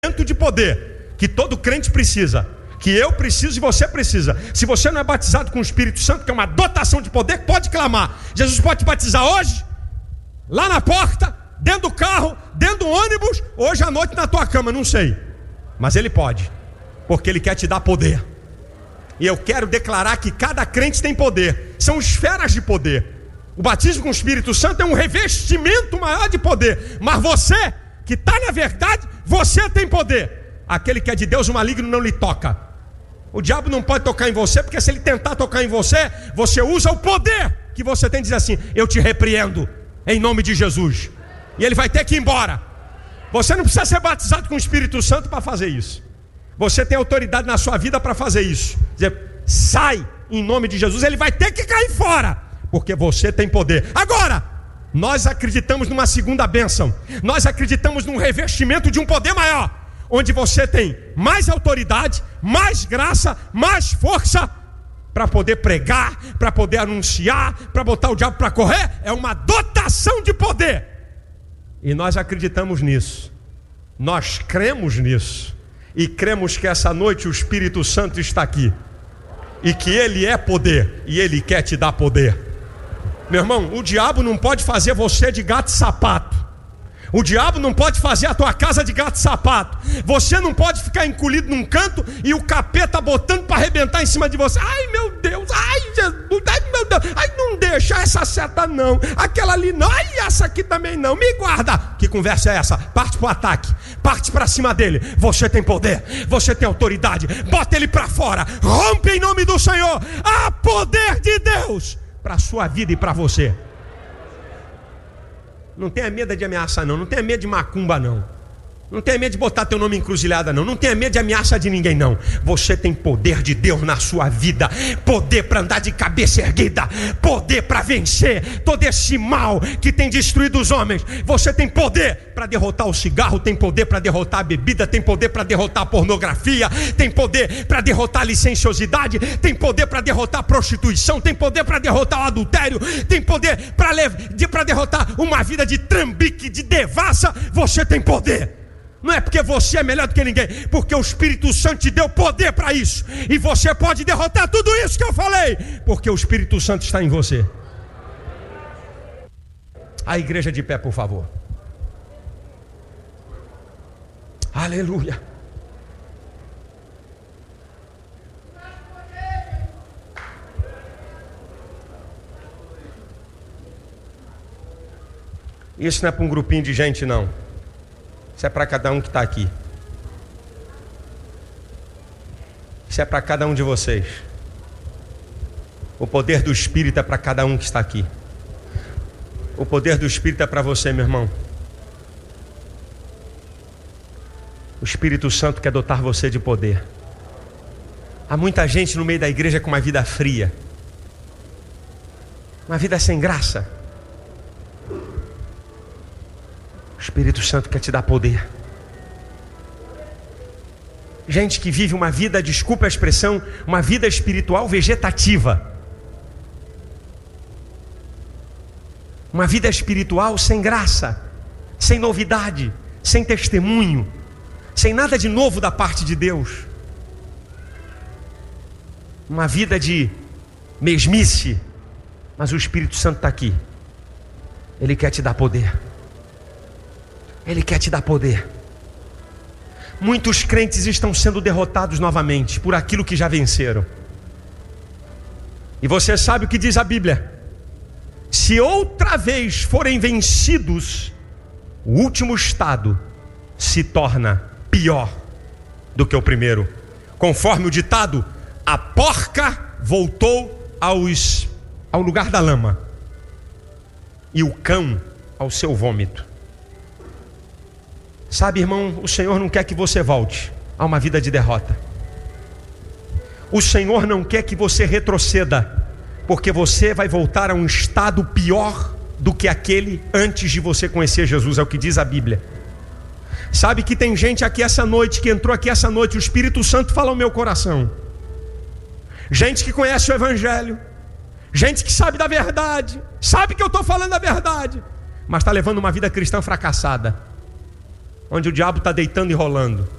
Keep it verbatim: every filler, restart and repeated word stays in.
de poder que todo crente precisa, que eu preciso e você precisa. Se você não é batizado com o Espírito Santo, que é uma dotação de poder, pode clamar. Jesus pode te batizar hoje, lá na porta, dentro do carro, dentro do ônibus, hoje à noite na tua cama, não sei, mas Ele pode, porque Ele quer te dar poder. E eu quero declarar que cada crente tem poder, são esferas de poder. O batismo com o Espírito Santo é um revestimento maior de poder, mas você que está na verdade, você tem poder. Aquele que é de Deus, o maligno não lhe toca. O diabo não pode tocar em você, porque se ele tentar tocar em você, você usa o poder que você tem, diz assim: eu te repreendo em nome de Jesus, e ele vai ter que ir embora. Você não precisa ser batizado com o Espírito Santo para fazer isso. Você tem autoridade na sua vida para fazer isso. Dizer, sai em nome de Jesus. Ele vai ter que cair fora, porque você tem poder. Agora, nós acreditamos numa segunda bênção. Nós acreditamos num revestimento de um poder maior, onde você tem mais autoridade, mais graça, mais força para poder pregar, para poder anunciar, para botar o diabo para correr. É uma dotação de poder. E nós acreditamos nisso. Nós cremos nisso. E cremos que essa noite o Espírito Santo está aqui, e que Ele é poder, e Ele quer te dar poder. Meu irmão, o diabo não pode fazer você de gato e sapato. O diabo não pode fazer a tua casa de gato e sapato. Você não pode ficar encolhido num canto e o capeta botando para arrebentar em cima de você. Ai meu Deus, ai Jesus, ai meu Deus, ai não deixa essa seta não, aquela ali não, ai essa aqui também não, me guarda. Que conversa é essa? Parte para o ataque, parte para cima dele. Você tem poder, você tem autoridade, bota ele para fora, rompe em nome do Senhor. Há poder de Deus para a sua vida e para você. Não tenha medo de ameaça não, não tenha medo de macumba não, não tenha medo de botar teu nome em encruzilhada não, não tenha medo de ameaça de ninguém não. Você tem poder de Deus na sua vida, poder para andar de cabeça erguida, poder para vencer todo esse mal que tem destruído os homens. Você tem poder para derrotar o cigarro, tem poder para derrotar a bebida, tem poder para derrotar a pornografia, tem poder para derrotar a licenciosidade, tem poder para derrotar a prostituição, tem poder para derrotar o adultério, tem poder para derrotar uma vida de trambique, de devassa. Você tem poder. Não é porque você é melhor do que ninguém, porque o Espírito Santo te deu poder para isso. E você pode derrotar tudo isso que eu falei, porque o Espírito Santo está em você. A igreja de pé, por favor. Aleluia. Isso não é para um grupinho de gente não. Isso é para cada um que está aqui. Isso é para cada um de vocês. O poder do Espírito é para cada um que está aqui. O poder do Espírito é para você, meu irmão. O Espírito Santo quer dotar você de poder. Há muita gente no meio da igreja com uma vida fria, uma vida sem graça. O Espírito Santo quer te dar poder. Gente que vive uma vida, desculpa a expressão, uma vida espiritual vegetativa. Uma vida espiritual sem graça, sem novidade, sem testemunho, sem nada de novo da parte de Deus. Uma vida de mesmice. Mas o Espírito Santo está aqui. Ele quer te dar poder. Ele quer te dar poder. Muitos crentes estão sendo derrotados novamente por aquilo que já venceram. E você sabe o que diz a Bíblia: se outra vez forem vencidos, o último estado se torna pior do que o primeiro. Conforme o ditado, a porca voltou aos, ao lugar da lama, e o cão ao seu vômito. Sabe, irmão, o Senhor não quer que você volte a uma vida de derrota. O Senhor não quer que você retroceda, porque você vai voltar a um estado pior do que aquele antes de você conhecer Jesus, é o que diz a Bíblia. Sabe que tem gente aqui essa noite, que entrou aqui essa noite, o Espírito Santo fala ao meu coração. Gente que conhece o Evangelho, gente que sabe da verdade, sabe que eu estou falando a verdade, mas está levando uma vida cristã fracassada, onde o diabo está deitando e rolando.